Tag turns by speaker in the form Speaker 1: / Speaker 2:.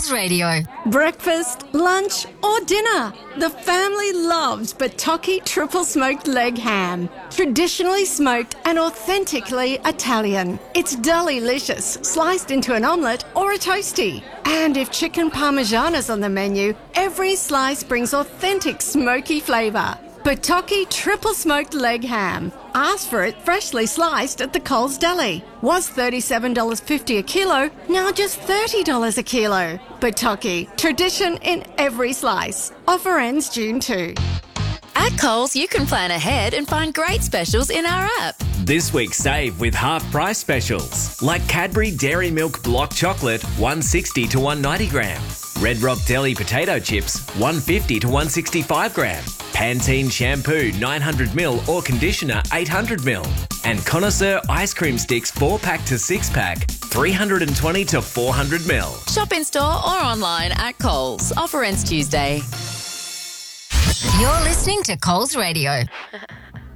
Speaker 1: Coles Radio.
Speaker 2: Breakfast, lunch or dinner. The family loves Batocchi triple smoked leg ham. Traditionally smoked and authentically Italian. It's delicious, sliced into an omelette or a toastie. And if chicken parmesan is on the menu, every slice brings authentic smoky flavour. Batocchi triple smoked leg ham. Ask for it freshly sliced at the Coles Deli. Was $37.50 a kilo, now just $30 a kilo. Batocchi, tradition in every slice. Offer ends June 2.
Speaker 1: At Coles, you can plan ahead and find great specials in our app.
Speaker 3: This week save with half price specials like Cadbury Dairy Milk Block Chocolate 160 to 190 gram, Red Rock Deli Potato Chips 150 to 165 gram, Pantene Shampoo 900ml or Conditioner 800ml, and Connoisseur Ice Cream Sticks 4-pack to 6-pack 320 to 400ml.
Speaker 1: Shop in store or online at Coles. Offer ends Tuesday. You're listening to Coles Radio.